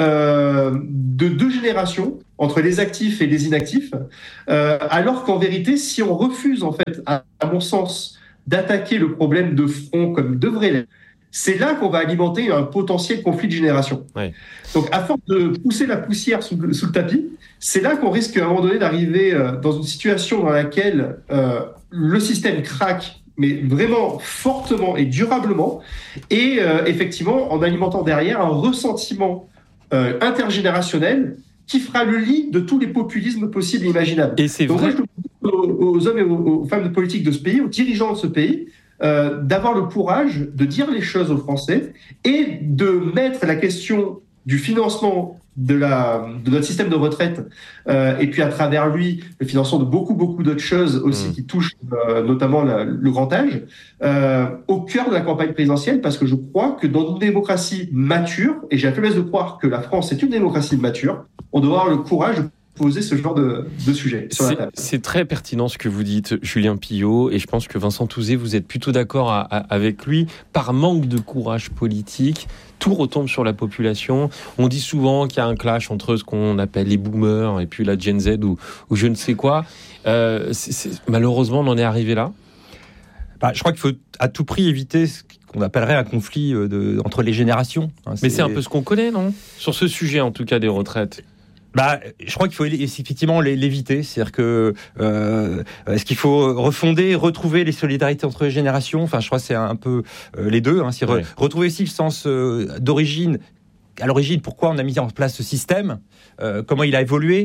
euh, de deux générations, entre les actifs et les inactifs, euh, alors qu'en vérité, si on refuse, en fait, à, à mon sens, d'attaquer le problème de front comme il devrait l'être, c'est là qu'on va alimenter un potentiel conflit de génération. Oui. Donc, à force de pousser la poussière sous le, sous le tapis, c'est là qu'on risque à un moment donné d'arriver euh, dans une situation dans laquelle euh, le système craque, mais vraiment fortement et durablement, et euh, effectivement en alimentant derrière un ressentiment euh, intergénérationnel qui fera le lit de tous les populismes possibles et imaginables. Et c'est Donc, vrai. Moi, je aux, aux hommes et aux, aux femmes de politique de ce pays, aux dirigeants de ce pays, euh, d'avoir le courage de dire les choses aux Français et de mettre la question du financement de, la, de notre système de retraite euh, et puis à travers lui le financement de beaucoup beaucoup d'autres choses aussi mmh. qui touchent euh, notamment la, le grand âge euh, au cœur de la campagne présidentielle, parce que je crois que dans une démocratie mature, et j'ai la faiblesse de croire que la France est une démocratie mature, on doit avoir le courage de poser ce genre de, de sujet sur la table. C'est très pertinent ce que vous dites, Julien Pillot, et je pense que Vincent Touzé, vous êtes plutôt d'accord à, à, avec lui. Par manque de courage politique, tout retombe sur la population. On dit souvent qu'il y a un clash entre ce qu'on appelle les boomers et puis la Gen Z ou, ou je ne sais quoi. Euh, c'est, c'est, malheureusement, on en est arrivé là. Bah, je crois qu'il faut à tout prix éviter ce qu'on appellerait un conflit de, entre les générations. Hein, Mais c'est... c'est un peu ce qu'on connaît, non ? Sur ce sujet, en tout cas, des retraites. Bah, je crois qu'il faut effectivement l'éviter. C'est-à-dire que euh, est-ce qu'il faut refonder, retrouver les solidarités entre les générations ? Enfin, je crois que c'est un peu euh, les deux. Hein. C'est re- ouais. retrouver aussi le sens euh, d'origine. À l'origine, pourquoi on a mis en place ce système, euh, comment il a évolué,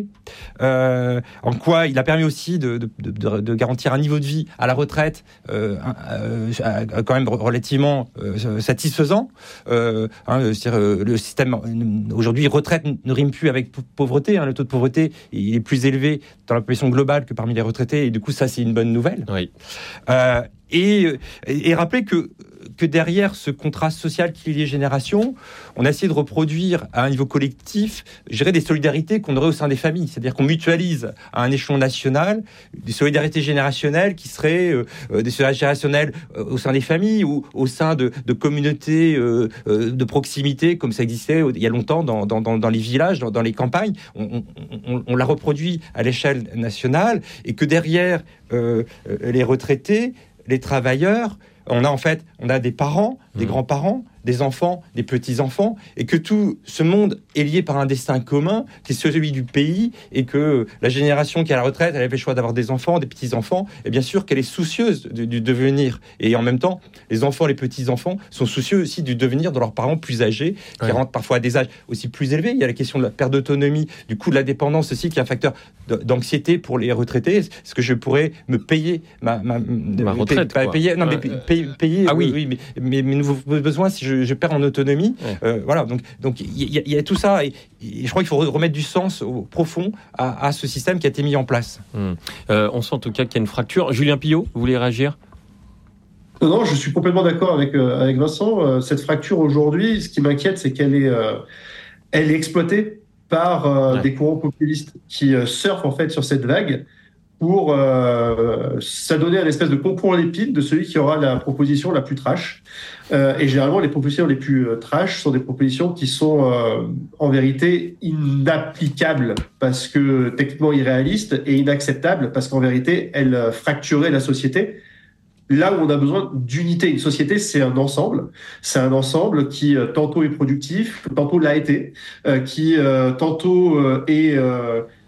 euh, en quoi il a permis aussi de, de, de, de garantir un niveau de vie à la retraite euh, euh, quand même relativement euh, satisfaisant. Euh, hein, c'est-à-dire, euh, le système aujourd'hui, retraite ne rime plus avec pauvreté. Hein, le taux de pauvreté il est plus élevé dans la population globale que parmi les retraités, et du coup ça c'est une bonne nouvelle. Oui. Euh, et, et, et rappeler que que derrière ce contraste social qui lie les générations, on a essayé de reproduire à un niveau collectif, je dirais, des solidarités qu'on aurait au sein des familles. C'est-à-dire qu'on mutualise à un échelon national des solidarités générationnelles qui seraient euh, des solidarités générationnelles euh, au sein des familles ou au sein de, de communautés euh, euh, de proximité, comme ça existait il y a longtemps dans, dans, dans, dans les villages, dans, dans les campagnes. On, on, on l'a reproduit à l'échelle nationale, et que derrière euh, les retraités, les travailleurs, on a en fait, on a des parents, des mmh. grands-parents, des enfants, des petits-enfants, et que tout ce monde est lié par un destin commun, qui est celui du pays, et que la génération qui est à la retraite, elle avait le choix d'avoir des enfants, des petits-enfants, et bien sûr qu'elle est soucieuse du, du devenir. Et en même temps, les enfants, les petits-enfants sont soucieux aussi du devenir de leurs parents plus âgés, qui ouais. rentrent parfois à des âges aussi plus élevés. Il y a la question de la perte d'autonomie, du coût de la dépendance aussi, qui est un facteur d'anxiété pour les retraités. Est-ce que je pourrais me payer ma, ma, ma retraite payer, payer, non, mais payer, payer ah oui, oui mais, mais mes nouveaux besoins si je, je perds en autonomie. Ouais. Euh, voilà, donc donc il y, y, y a tout ça, et, et je crois qu'il faut remettre du sens au profond à, à ce système qui a été mis en place. Hum. Euh, on sent en tout cas qu'il y a une fracture. Julien Pillot, vous voulez réagir ? Non, non, je suis complètement d'accord avec euh, avec Vincent. Euh, cette fracture aujourd'hui, ce qui m'inquiète, c'est qu'elle est euh, elle est exploitée par euh, ouais. des courants populistes qui euh, surfent en fait sur cette vague pour euh, s'adonner à une espèce de concours limpide de celui qui aura la proposition la plus trash. Euh, et généralement, les propositions les plus euh, trash sont des propositions qui sont euh, en vérité inapplicables parce que techniquement irréalistes, et inacceptables parce qu'en vérité, elles euh, fracturaient la société. Là où on a besoin d'unité, une société, c'est un ensemble. C'est un ensemble qui euh, tantôt est productif, tantôt l'a été, euh, qui euh, tantôt euh, est euh,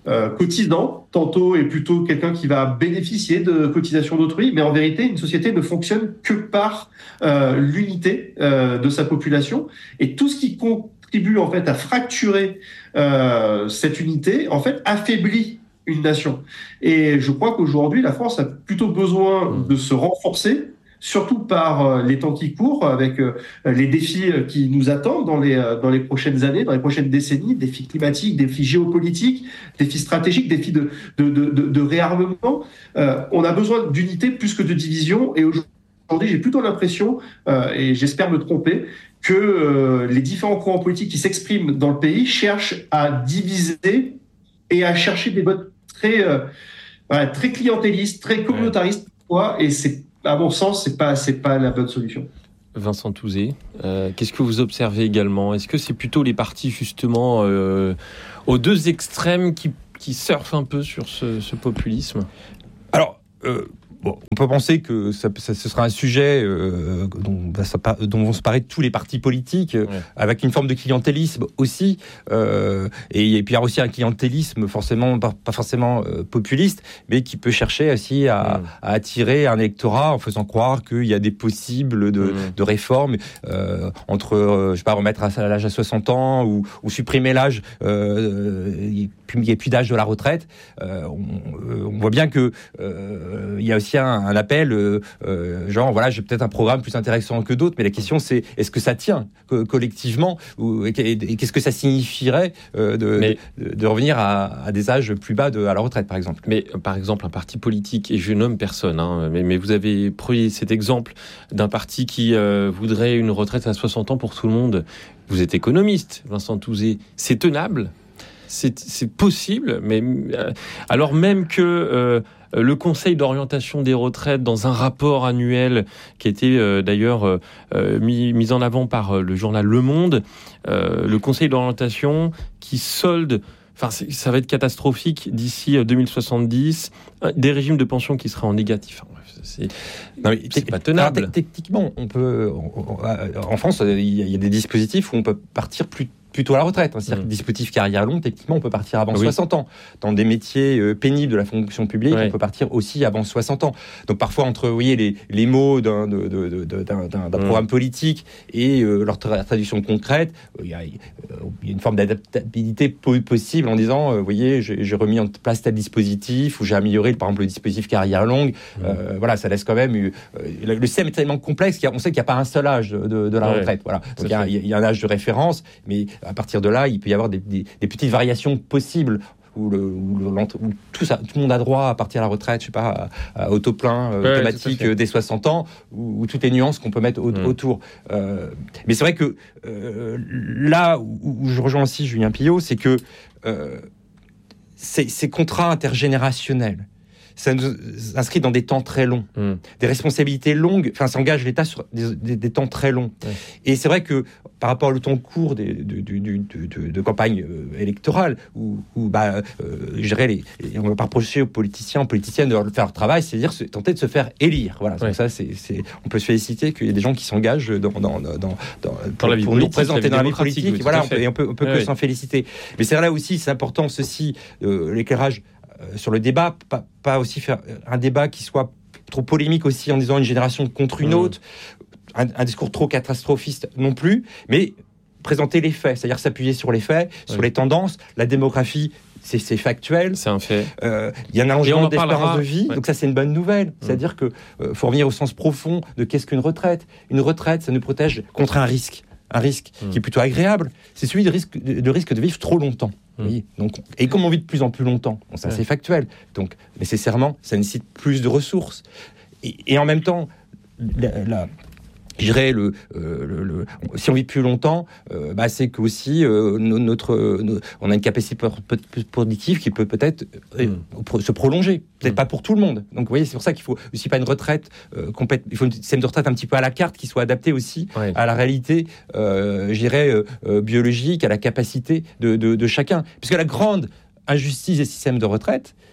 euh, cotisant, tantôt est plutôt quelqu'un qui va bénéficier de cotisations d'autrui, mais en vérité, une société ne fonctionne que par euh, l'unité euh, de sa population, et tout ce qui contribue en fait à fracturer euh, cette unité, en fait, affaiblit une nation. Et je crois qu'aujourd'hui, la France a plutôt besoin de se renforcer, surtout par les temps qui courent, avec les défis qui nous attendent dans les, dans les prochaines années, dans les prochaines décennies, défis climatiques, défis géopolitiques, défis stratégiques, défis de, de, de, de, de réarmement. Euh, on a besoin d'unité plus que de division, et aujourd'hui, j'ai plutôt l'impression, euh, et j'espère me tromper, que euh, les différents courants politiques qui s'expriment dans le pays cherchent à diviser et à chercher des votes très, euh, voilà, très clientélistes, très communautaristes, ouais. Et c'est, à mon sens, c'est pas, c'est pas la bonne solution. Vincent Touzé, euh, qu'est-ce que vous observez également ? Est-ce que c'est plutôt les partis justement euh, aux deux extrêmes qui, qui surfent un peu sur ce, ce populisme ? Alors, euh, bon, on peut penser que ça, ça, ce sera un sujet euh, dont, ça, dont vont se parler tous les partis politiques, ouais. avec une forme de clientélisme aussi, euh, et, et puis il y a aussi un clientélisme forcément pas, pas forcément euh, populiste, mais qui peut chercher aussi à, mmh. à attirer un électorat en faisant croire qu'il y a des possibles de, mmh. de réformes euh, entre, euh, je sais pas, remettre à l'âge à soixante ans ou, ou supprimer l'âge, euh, il n'y a plus d'âge de la retraite. Euh, on, on voit bien que euh, il y a aussi Un, un appel, euh, euh, genre voilà, j'ai peut-être un programme plus intéressant que d'autres, mais la question c'est est-ce que ça tient co- collectivement ou, et, et qu'est-ce que ça signifierait euh, de, mais, de, de revenir à, à des âges plus bas de, à la retraite, par exemple. Mais par exemple, un parti politique, et je nomme personne, hein, mais, mais vous avez pris cet exemple d'un parti qui euh, voudrait une retraite à soixante ans pour tout le monde. Vous êtes économiste, Vincent Touzé, c'est tenable ? C'est, c'est possible, mais euh, alors même que euh, le Conseil d'orientation des retraites, dans un rapport annuel qui a été euh, d'ailleurs euh, mis, mis en avant par euh, le journal Le Monde, euh, le Conseil d'orientation qui solde, enfin ça va être catastrophique d'ici deux mille soixante-dix, des régimes de pension qui seraient en négatif. Enfin, bref, c'est, non, mais c'est pas tenable. Alors, techniquement, on peut, on, on, en France, il y a des dispositifs où on peut partir plus plutôt à la retraite. Hein. C'est-à-dire mmh. que dispositif carrière longue, techniquement, on peut partir avant oui. soixante ans. Dans des métiers euh, pénibles de la fonction publique, oui. on peut partir aussi avant soixante ans. Donc parfois, entre vous voyez, les, les mots d'un, de, de, de, d'un, d'un, d'un mmh. programme politique et euh, leur tra- traduction concrète, il y, y a une forme d'adaptabilité po- possible en disant, euh, vous voyez, j'ai, j'ai remis en place tel dispositif, ou j'ai amélioré, par exemple, le dispositif carrière longue. Mmh. Euh, voilà, ça laisse quand même... Euh, le, le système est tellement complexe qu'on sait qu'il n'y a pas un seul âge de, de, de la ouais. retraite. Voilà. Donc il y, a, il y a un âge de référence, mais à partir de là, il peut y avoir des, des, des petites variations possibles où, le, où, le, où tout, ça, tout le monde a droit à partir à la retraite, je sais pas, à, à autoplein euh, ouais, automatique euh, dès soixante ans, ou toutes les nuances qu'on peut mettre au, mmh. autour. Euh, mais c'est vrai que euh, là où, où je rejoins aussi Julien Pillot, c'est que euh, c'est, ces contrats intergénérationnels, ça nous inscrit dans des temps très longs, mmh. des responsabilités longues, enfin, ça engage l'État sur des, des, des temps très longs. Ouais. Et c'est vrai que par rapport au temps court des, de, de, de, de, de campagne euh, électorale, où, où bah, euh, je dirais, les, on ne va pas reprocher aux politiciens, aux politiciennes de faire leur travail, c'est-à-dire se, tenter de se faire élire. Voilà. Ouais. Donc ça, c'est, c'est, on peut se féliciter qu'il y ait des gens qui s'engagent dans, dans, dans, dans, pour, pour, pour nous représenter dans la vie politique. Oui, voilà, on peut, et on peut, on peut ouais, que ouais. s'en féliciter. Mais c'est là aussi, c'est important, ceci, euh, l'éclairage sur le débat, pas, pas aussi faire un débat qui soit trop polémique aussi en disant une génération contre une mmh. autre, un, un discours trop catastrophiste non plus, mais présenter les faits, c'est-à-dire s'appuyer sur les faits, oui. sur les tendances, la démographie, c'est, c'est factuel. C'est un fait. Il euh, y a un allongement d'espérance de vie, ouais. donc ça c'est une bonne nouvelle. Mmh. C'est-à-dire qu'il euh, faut revenir au sens profond de qu'est-ce qu'une retraite. Une retraite, ça nous protège contre un risque. Un risque mmh. qui est plutôt agréable, c'est celui de risque de, de, risque de vivre trop longtemps. Mmh. Oui, donc, et comme on vit de plus en plus longtemps, bon, ça ouais. c'est factuel. Donc nécessairement, ça nécessite plus de ressources. Et, et en même temps, la, la, je dirais, le, euh, le, le, si on vit plus longtemps, euh, bah, c'est qu'aussi euh, notre, euh, on a une capacité productive qui peut peut-être euh, mmh. se prolonger. Peut-être mmh. pas pour tout le monde. Donc vous voyez, c'est pour ça qu'il faut aussi pas une retraite euh, complète. Il faut un système de retraite un petit peu à la carte qui soit adapté aussi ouais. à la réalité, euh, je dirais, euh, euh, biologique, à la capacité de, de, de chacun. Puisque la grande injustice des systèmes de retraite,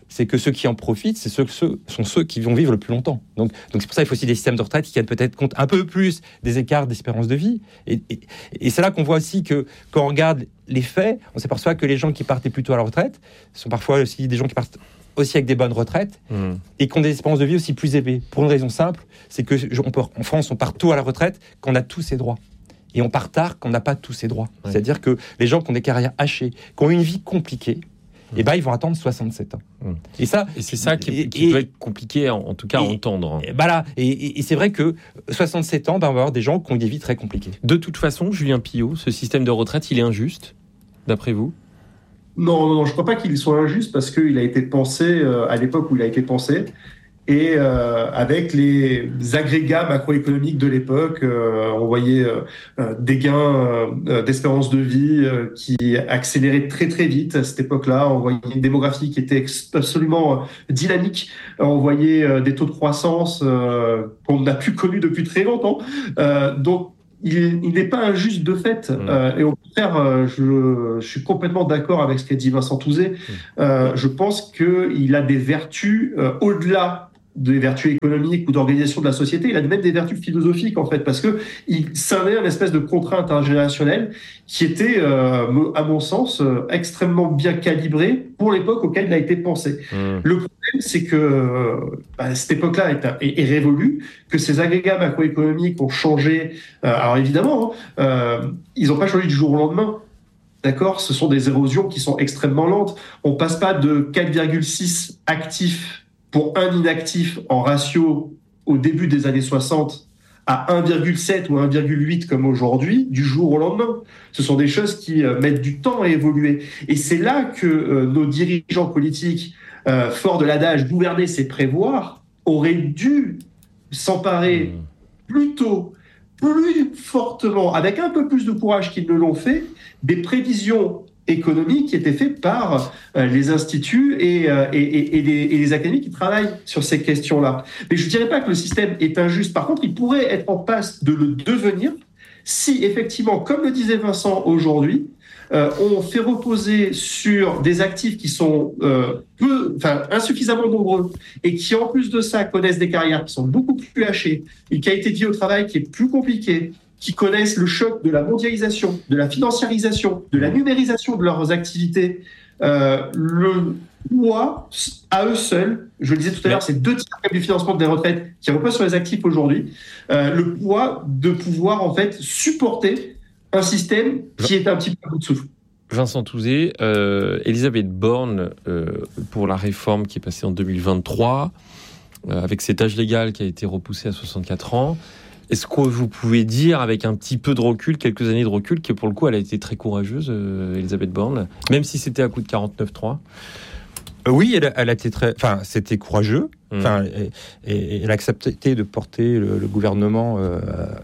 c'est que ceux qui en profitent, c'est ceux, ceux, sont ceux qui vont vivre le plus longtemps. Donc, donc c'est pour ça qu'il faut aussi des systèmes de retraite qui tiennent peut-être compte un peu plus des écarts d'espérance de vie. Et, et, et c'est là qu'on voit aussi que quand on regarde les faits, on s'aperçoit que les gens qui partent plus tôt à la retraite sont parfois aussi des gens qui partent aussi avec des bonnes retraites mmh. et qui ont des espérances de vie aussi plus élevées. Pour une raison simple, c'est que on peut, en France, on part tôt à la retraite quand on a tous ses droits. Et on part tard quand on n'a pas tous ses droits. Ouais. C'est-à-dire que les gens qui ont des carrières hachées, qui ont une vie compliquée, et eh ben, ils vont attendre soixante-sept ans. Mmh. Et, ça, et c'est ça qui, et, qui peut et, être compliqué, en, en tout cas, à entendre. Et, voilà. et, et, et c'est vrai que soixante-sept ans, ben, on va avoir des gens qui ont des vies très compliquées. De toute façon, Julien Pillot, ce système de retraite, il est injuste, d'après vous ? Non, non, non, je ne crois pas qu'il soit injuste parce qu'il a été pensé euh, à l'époque où il a été pensé. Et euh, avec les agrégats macroéconomiques de l'époque, euh, on voyait euh, des gains euh, d'espérance de vie euh, qui accéléraient très très vite à cette époque-là. On voyait une démographie qui était absolument dynamique. On voyait euh, des taux de croissance euh, qu'on n'a plus connus depuis très longtemps. Euh, donc il, il n'est pas injuste de fait. Mmh. Euh, et au contraire, euh, je, je suis complètement d'accord avec ce qu'a dit Vincent Touzé. Mmh. Euh, je pense qu'il a des vertus euh, au-delà des vertus économiques ou d'organisation de la société, il a même des vertus philosophiques en fait, parce que il scindait une espèce de contrainte intergénérationnelle qui était, euh, à mon sens, euh, extrêmement bien calibrée pour l'époque auquel il a été pensé. Mmh. Le problème, c'est que euh, bah, cette époque-là est, est, est révolue, que ces agrégats macroéconomiques ont changé. Euh, alors évidemment, hein, euh, ils n'ont pas changé du jour au lendemain. D'accord, ce sont des érosions qui sont extrêmement lentes. On passe pas de quatre virgule six actifs pour un inactif en ratio au début des années soixante à un virgule sept ou un virgule huit comme aujourd'hui, du jour au lendemain. Ce sont des choses qui euh, mettent du temps à évoluer. Et c'est là que euh, nos dirigeants politiques, euh, forts de l'adage « gouverner, c'est prévoir », auraient dû s'emparer mmh. plus tôt, plus fortement, avec un peu plus de courage qu'ils ne l'ont fait, des prévisions économiques qui étaient faites par euh, les instituts et, euh, et, et, et, les, et les académies qui travaillent sur ces questions-là. Mais je ne dirais pas que le système est injuste. Par contre, il pourrait être en passe de le devenir si, effectivement, comme le disait Vincent aujourd'hui, euh, on fait reposer sur des actifs qui sont euh, peu, enfin, insuffisamment nombreux et qui, en plus de ça, connaissent des carrières qui sont beaucoup plus hachées, une qualité de vie au travail qui est plus compliquée, qui connaissent le choc de la mondialisation, de la financiarisation, de la numérisation de leurs activités, euh, le poids, à eux seuls, je le disais tout à l'heure, c'est deux tiers du financement des retraites qui repose sur les actifs aujourd'hui, euh, le poids de pouvoir en fait supporter un système qui est un petit peu à bout de souffle. Vincent Touzé, euh, Elisabeth Borne, euh, pour la réforme qui est passée en deux mille vingt-trois, euh, avec cet âge légal qui a été repoussé à soixante-quatre ans, est-ce que vous pouvez dire, avec un petit peu de recul, quelques années de recul, que pour le coup, elle a été très courageuse, euh, Elisabeth Borne, même si c'était à coup de quarante-neuf trois? euh, Oui, elle, elle a été très... Enfin, c'était courageux. Mmh. Enfin, et, et elle a accepté de porter le, le gouvernement euh,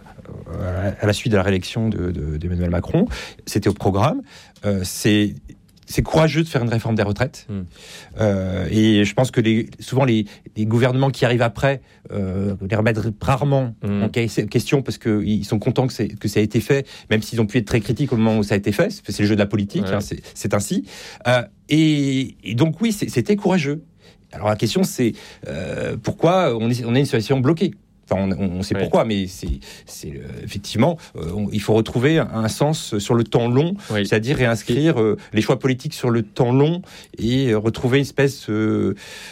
à la suite de la réélection de, de, d'Emmanuel Macron. C'était au programme. Euh, c'est... C'est courageux de faire une réforme des retraites. Mmh. Euh, et je pense que les, souvent les, les gouvernements qui arrivent après euh, les remettent rarement mmh. en question parce qu'ils sont contents que, c'est, que ça a été fait, même s'ils ont pu être très critiques au moment où ça a été fait. C'est le jeu de la politique, ouais. hein, c'est, c'est ainsi. Euh, et, et donc oui, c'est, c'était courageux. Alors la question c'est euh, pourquoi on est, on est une situation bloquée. Enfin, on, on sait oui. pourquoi, mais c'est, c'est euh, effectivement, euh, on, il faut retrouver un, un sens sur le temps long, oui. c'est-à-dire réinscrire euh, les choix politiques sur le temps long et euh, retrouver une espèce euh,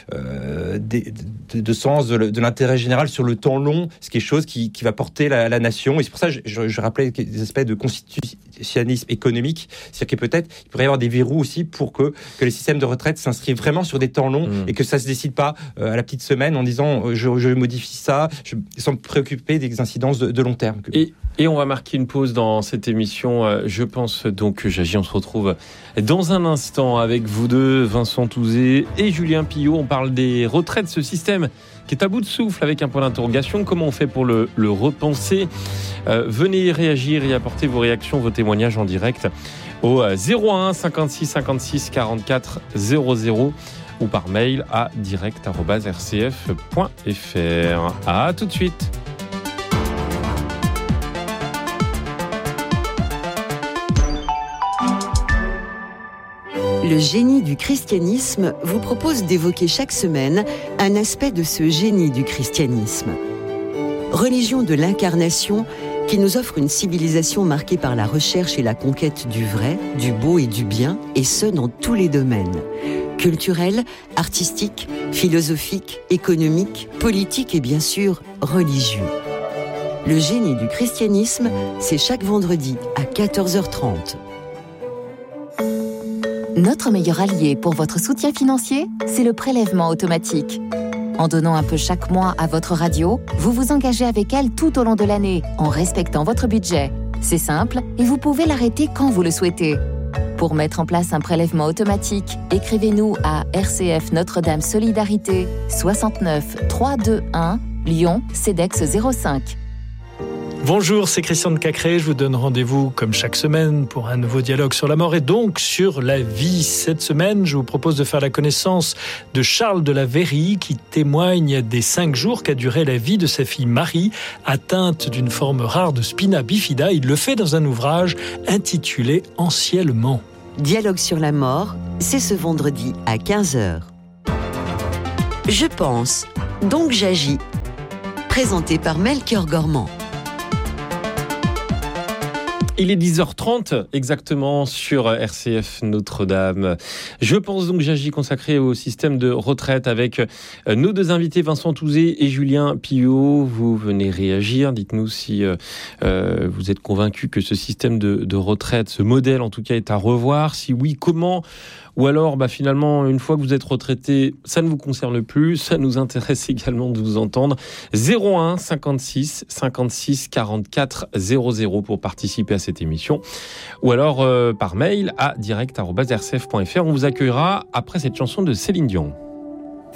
euh, de, de, de sens de, de l'intérêt général sur le temps long, ce qui est chose qui, qui va porter la, la nation. Et c'est pour ça que je, je, je rappelais des aspects de constitutionnalisme économique, c'est-à-dire que peut-être il pourrait y avoir des verrous aussi pour que, que les systèmes de retraite s'inscrivent vraiment sur des temps longs mmh. et que ça se décide pas euh, à la petite semaine en disant euh, je, je modifie ça. Je, sans me préoccuper des incidences de, de long terme. Et, et on va marquer une pause dans cette émission. Je pense donc que j'agis. On se retrouve dans un instant avec vous deux, Vincent Touzé et Julien Pillot. On parle des retraites, ce système qui est à bout de souffle avec un point d'interrogation. Comment on fait pour le, le repenser? euh, Venez réagir et apporter vos réactions, vos témoignages en direct au zéro un cinquante-six cinquante-six quarante-quatre zéro zéro ou par mail à direct arobase r c f point f r. À tout de suite. Le génie du christianisme vous propose d'évoquer chaque semaine un aspect de ce génie du christianisme. Religion de l'incarnation qui nous offre une civilisation marquée par la recherche et la conquête du vrai, du beau et du bien, et ce dans tous les domaines. Culturel, artistique, philosophique, économique, politique et bien sûr religieux. Le génie du christianisme, c'est chaque vendredi à quatorze heures trente. Notre meilleur allié pour votre soutien financier, c'est le prélèvement automatique. En donnant un peu chaque mois à votre radio, vous vous engagez avec elle tout au long de l'année, en respectant votre budget. C'est simple et vous pouvez l'arrêter quand vous le souhaitez. Pour mettre en place un prélèvement automatique, écrivez-nous à R C F Notre-Dame Solidarité, soixante-neuf trois cent vingt-et-un, Lyon, CEDEX zéro cinq. Bonjour, c'est Christian de Cacré. Je vous donne rendez-vous comme chaque semaine pour un nouveau dialogue sur la mort et donc sur la vie. Cette semaine, je vous propose de faire la connaissance de Charles de la Verrie qui témoigne des cinq jours qu'a duré la vie de sa fille Marie, atteinte d'une forme rare de spina bifida. Il le fait dans un ouvrage intitulé « Anciennement ». Dialogue sur la mort, c'est ce vendredi à quinze heures. Je pense, donc j'agis. Présenté par Melchior Gormand. Il est dix heures trente exactement sur R C F Notre-Dame. Je pense donc j'agis consacré au système de retraite avec nos deux invités Vincent Touzé et Julien Pillot. Vous venez réagir. Dites-nous si euh, vous êtes convaincus que ce système de, de retraite, ce modèle en tout cas est à revoir. Si oui, comment ? Ou alors, bah, finalement, une fois que vous êtes retraité, ça ne vous concerne plus. Ça nous intéresse également de vous entendre. zéro un cinquante-six cinquante-six quarante-quatre zéro zéro pour participer à cette émission. Ou alors euh, par mail à direct arobase r c f point f r. On vous accueillera après cette chanson de Céline Dion.